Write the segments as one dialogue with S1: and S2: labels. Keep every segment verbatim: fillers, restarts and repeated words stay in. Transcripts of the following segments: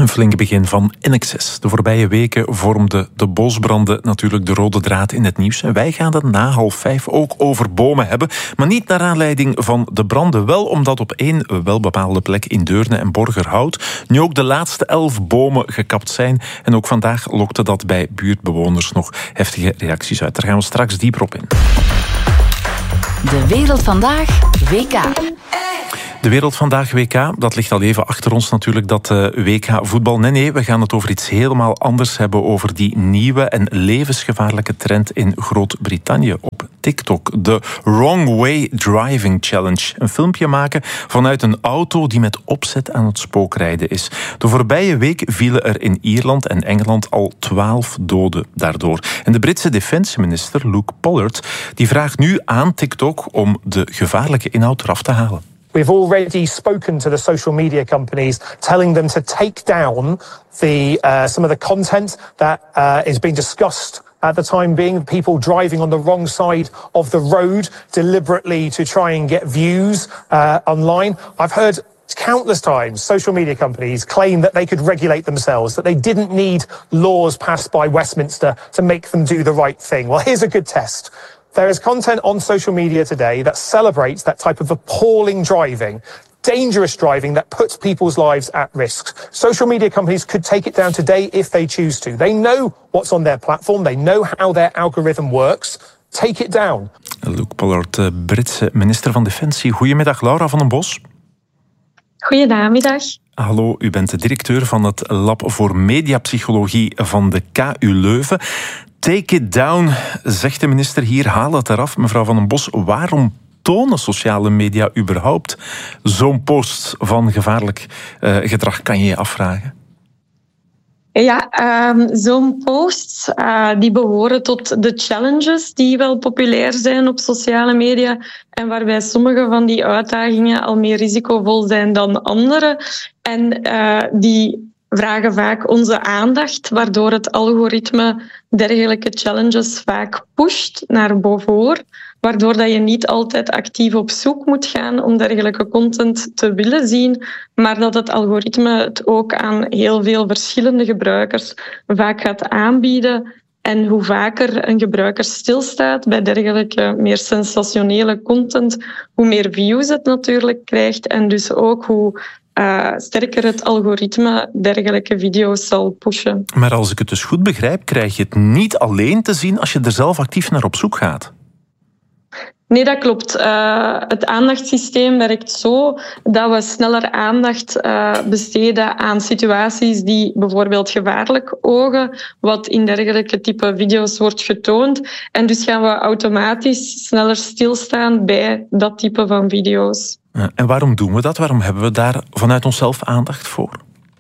S1: Een flink begin van in excess. De voorbije weken vormden de bosbranden natuurlijk de rode draad in het nieuws. En wij gaan het na half vijf ook over bomen hebben. Maar niet naar aanleiding van de branden. Wel omdat op één welbepaalde plek in Deurne en Borgerhout nu ook de laatste elf bomen gekapt zijn. En ook vandaag lokte dat bij buurtbewoners nog heftige reacties uit. Daar gaan we straks dieper op in.
S2: De Wereld Vandaag W K.
S1: De Wereld Vandaag W K, dat ligt al even achter ons natuurlijk, dat uh, W K voetbal. Nee, nee, we gaan het over iets helemaal anders hebben, over die nieuwe en levensgevaarlijke trend in Groot-Brittannië op TikTok. De Wrong Way Driving Challenge. Een filmpje maken vanuit een auto die met opzet aan het spookrijden is. De voorbije week vielen er in Ierland en Engeland al twaalf doden daardoor. En de Britse defensieminister Luke Pollard die vraagt nu aan TikTok om de gevaarlijke inhoud eraf te halen.
S3: We've already spoken to the social media companies, telling them to take down the uh, some of the content that uh, is being discussed at the time being. People driving on the wrong side of the road deliberately to try and get views uh, online. I've heard countless times social media companies claim that they could regulate themselves, that they didn't need laws passed by Westminster to make them do the right thing. Well, here's a good test. There is content on social media today that celebrates that type of appalling driving, dangerous driving that puts people's lives at risk. Social media companies could take it down today if they choose to. They know what's on their platform. They know how their algorithm works. Take it down.
S1: Luke Pollard, de Britse minister van Defensie. Goedemiddag, Laura van den Bos.
S4: Goedemiddag.
S1: Hallo, u bent de directeur van het Lab voor Mediapsychologie van de K U Leuven. Take it down, zegt de minister hier. Haal het eraf. Mevrouw van den Bos, waarom tonen sociale media überhaupt zo'n post van gevaarlijk uh, gedrag, kan je je afvragen?
S4: Ja, um, zo'n posts uh, die behoren tot de challenges die wel populair zijn op sociale media en waarbij sommige van die uitdagingen al meer risicovol zijn dan andere. En uh, die vragen vaak onze aandacht, waardoor het algoritme dergelijke challenges vaak pusht naar boven, waardoor dat je niet altijd actief op zoek moet gaan om dergelijke content te willen zien, maar dat het algoritme het ook aan heel veel verschillende gebruikers vaak gaat aanbieden. En hoe vaker een gebruiker stilstaat bij dergelijke meer sensationele content, hoe meer views het natuurlijk krijgt en dus ook hoe Uh, sterker het algoritme dergelijke video's zal pushen.
S1: Maar als ik het dus goed begrijp, krijg je het niet alleen te zien als je er zelf actief naar op zoek gaat.
S4: Nee, dat klopt. Uh, het aandachtssysteem werkt zo dat we sneller aandacht uh, besteden aan situaties die bijvoorbeeld gevaarlijk ogen, wat in dergelijke type video's wordt getoond. En dus gaan we automatisch sneller stilstaan bij dat type van video's.
S1: En waarom doen we dat? Waarom hebben we daar vanuit onszelf aandacht voor?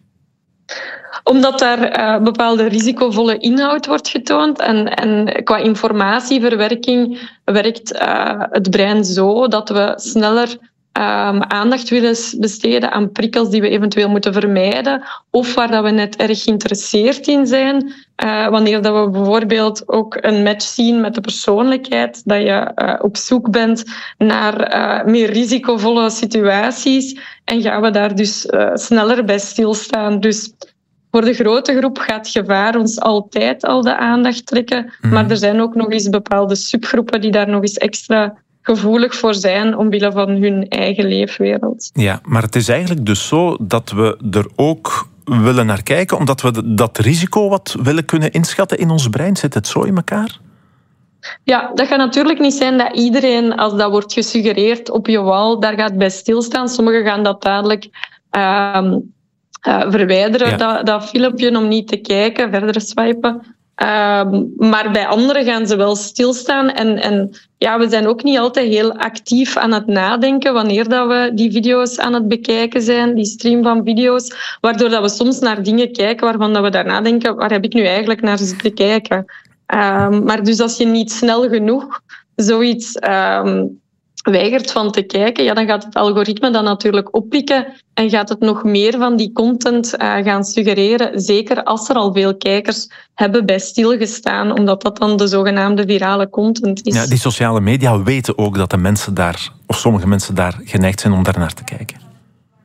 S4: Omdat daar uh, bepaalde risicovolle inhoud wordt getoond. En, en qua informatieverwerking werkt uh, het brein zo dat we sneller um, aandacht willen besteden aan prikkels die we eventueel moeten vermijden. Of waar dat we net erg geïnteresseerd in zijn. Uh, wanneer dat we bijvoorbeeld ook een match zien met de persoonlijkheid, dat je uh, op zoek bent naar uh, meer risicovolle situaties. En gaan we daar dus uh, sneller bij stilstaan. Dus voor de grote groep gaat gevaar ons altijd al de aandacht trekken. Mm. Maar er zijn ook nog eens bepaalde subgroepen die daar nog eens extra gevoelig voor zijn omwille van hun eigen leefwereld.
S1: Ja, maar het is eigenlijk dus zo dat we er ook willen naar kijken, omdat we dat risico wat willen kunnen inschatten in ons brein. Zit het zo in elkaar?
S4: Ja, dat gaat natuurlijk niet zijn dat iedereen, als dat wordt gesuggereerd op je wal, daar gaat bij stilstaan. Sommigen gaan dat dadelijk Uh, Uh, verwijderen, ja. dat, dat filmpje, om niet te kijken, verder swipen. Uh, maar bij anderen gaan ze wel stilstaan. En, en ja, we zijn ook niet altijd heel actief aan het nadenken wanneer dat we die video's aan het bekijken zijn, die stream van video's, waardoor dat we soms naar dingen kijken waarvan dat we daarna denken, waar heb ik nu eigenlijk naar zitten kijken? Uh, maar dus als je niet snel genoeg zoiets Uh, weigert van te kijken, ja, dan gaat het algoritme dat natuurlijk oppikken en gaat het nog meer van die content uh, gaan suggereren, zeker als er al veel kijkers hebben bij stilgestaan, omdat dat dan de zogenaamde virale content is.
S1: Ja, die sociale media weten ook dat de mensen daar, of sommige mensen daar geneigd zijn om daar naar te kijken.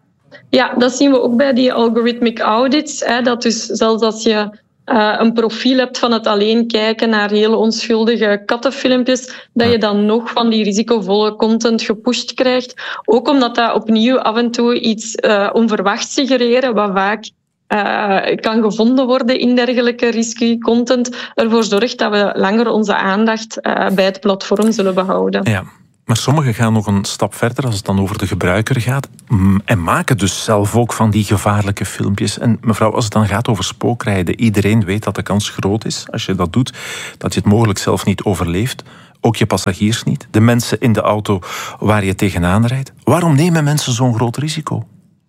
S4: Ja, dat zien we ook bij die algorithmic audits. Hè, dat dus zelfs als je uh, een profiel hebt van het alleen kijken naar hele onschuldige kattenfilmpjes, dat je dan nog van die risicovolle content gepusht krijgt. Ook omdat dat opnieuw af en toe iets uh, onverwachts suggereren, wat vaak uh, kan gevonden worden in dergelijke risky content, ervoor zorgt dat we langer onze aandacht uh, bij het platform zullen behouden.
S1: Ja. Maar sommigen gaan nog een stap verder als het dan over de gebruiker gaat en maken dus zelf ook van die gevaarlijke filmpjes. En mevrouw, als het dan gaat over spookrijden, iedereen weet dat de kans groot is, als je dat doet, dat je het mogelijk zelf niet overleeft. Ook je passagiers niet, de mensen in de auto waar je tegenaan rijdt. Waarom nemen mensen zo'n groot risico?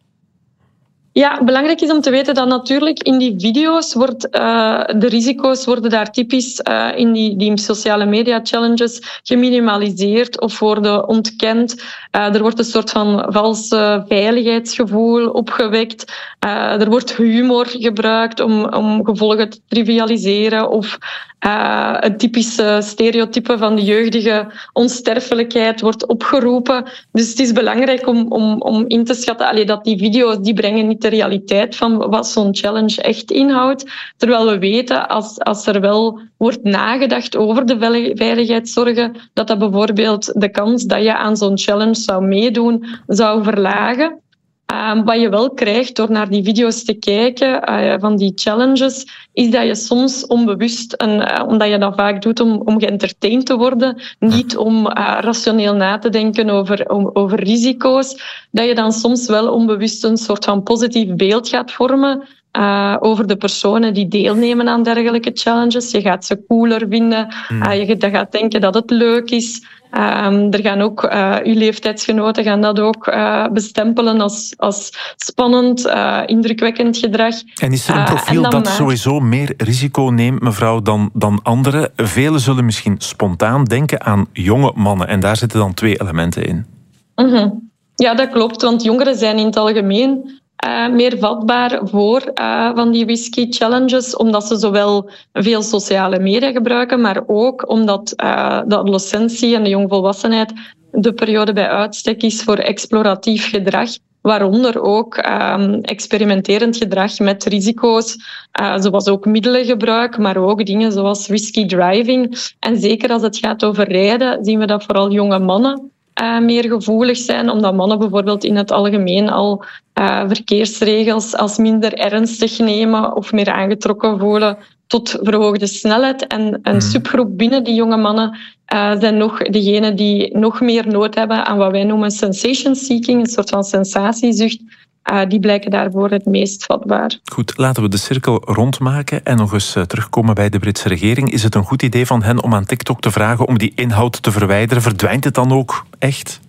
S4: Ja, belangrijk is om te weten dat natuurlijk in die video's wordt, uh, de risico's worden daar typisch uh, in die, die sociale media challenges geminimaliseerd of worden ontkend. Uh, er wordt een soort van vals uh, veiligheidsgevoel opgewekt. Uh, er wordt humor gebruikt om, om gevolgen te trivialiseren of Uh, een typische stereotype van de jeugdige onsterfelijkheid wordt opgeroepen. Dus het is belangrijk om, om, om in te schatten allee, dat die video's die brengen niet de realiteit van wat zo'n challenge echt inhoudt. Terwijl we weten, als, als er wel wordt nagedacht over de veiligheidszorgen, dat dat bijvoorbeeld de kans dat je aan zo'n challenge zou meedoen, zou verlagen. Um, wat je wel krijgt door naar die video's te kijken uh, van die challenges, is dat je soms onbewust, en, uh, omdat je dat vaak doet om, om geëntertained te worden, niet om uh, rationeel na te denken over, om, over risico's, dat je dan soms wel onbewust een soort van positief beeld gaat vormen Uh, over de personen die deelnemen aan dergelijke challenges. Je gaat ze cooler vinden. Uh, je gaat denken dat het leuk is. Um, er gaan ook uh, uw leeftijdsgenoten gaan dat ook uh, bestempelen als, als spannend, uh, indrukwekkend gedrag.
S1: En is er een profiel uh, dat maakt... sowieso meer risico neemt, mevrouw, dan, dan anderen? Velen zullen misschien spontaan denken aan jonge mannen. En daar zitten dan twee elementen in.
S4: Mm-hmm. Ja, dat klopt. Want jongeren zijn in het algemeen Uh, meer vatbaar voor uh, van die risky challenges, omdat ze zowel veel sociale media gebruiken, maar ook omdat uh, de adolescentie en de jongvolwassenheid de periode bij uitstek is voor exploratief gedrag, waaronder ook um, experimenterend gedrag met risico's, uh, zoals ook middelengebruik, maar ook dingen zoals risky driving. En zeker als het gaat over rijden, zien we dat vooral jonge mannen Uh, meer gevoelig zijn, omdat mannen bijvoorbeeld in het algemeen al uh, verkeersregels als minder ernstig nemen of meer aangetrokken voelen tot verhoogde snelheid. En een subgroep binnen die jonge mannen uh, zijn nog degenen die nog meer nood hebben aan wat wij noemen sensation seeking, een soort van sensatiezucht. Uh, die blijken daarvoor het meest vatbaar.
S1: Goed, laten we de cirkel rondmaken en nog eens uh, terugkomen bij de Britse regering. Is het een goed idee van hen om aan TikTok te vragen om die inhoud te verwijderen? Verdwijnt het dan ook echt?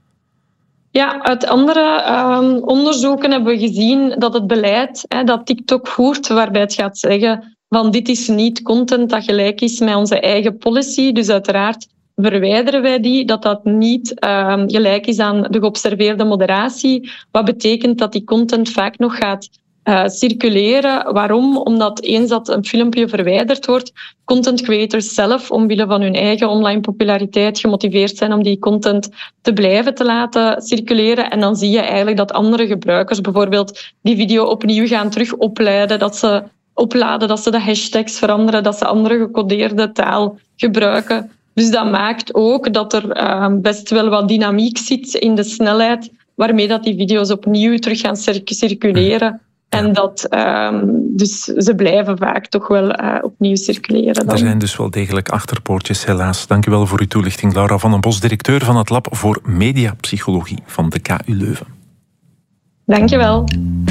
S4: Ja, uit andere um, onderzoeken hebben we gezien dat het beleid hè, dat TikTok voert, waarbij het gaat zeggen van dit is niet content dat gelijk is met onze eigen policy, dus uiteraard verwijderen wij die, dat dat niet uh, gelijk is aan de geobserveerde moderatie. Wat betekent dat die content vaak nog gaat uh, circuleren. Waarom? Omdat eens dat een filmpje verwijderd wordt, content creators zelf, omwille van hun eigen online populariteit, gemotiveerd zijn om die content te blijven te laten circuleren. En dan zie je eigenlijk dat andere gebruikers bijvoorbeeld die video opnieuw gaan terug opleiden, dat ze opladen, dat ze de hashtags veranderen, dat ze andere gecodeerde taal gebruiken. Dus dat maakt ook dat er uh, best wel wat dynamiek zit in de snelheid waarmee dat die video's opnieuw terug gaan circuleren. En dat, um, dus ze blijven vaak toch wel uh, opnieuw circuleren. Dan.
S1: Er zijn dus wel degelijk achterpoortjes, helaas. Dank u wel voor uw toelichting, Laura van den Bos, directeur van het Lab voor Mediapsychologie van de K U Leuven.
S4: Dank je wel.